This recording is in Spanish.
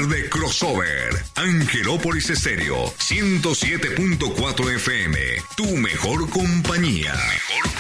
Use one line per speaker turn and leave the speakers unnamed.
tarde crossover. Angelópolis Estéreo 107.4 FM. Tu mejor compañía.